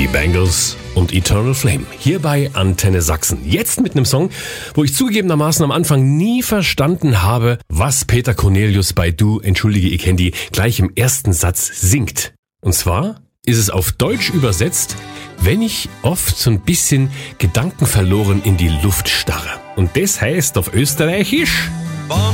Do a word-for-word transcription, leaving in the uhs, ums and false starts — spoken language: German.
Die Bangles und Eternal Flame. Hier bei Antenne Sachsen. Jetzt mit einem Song, wo ich zugegebenermaßen am Anfang nie verstanden habe, was Peter Cornelius bei Du, entschuldige, ich kenn die, gleich im ersten Satz singt. Und zwar ist es auf Deutsch übersetzt, wenn ich oft so ein bisschen gedankenverloren in die Luft starre. Und das heißt auf Österreichisch...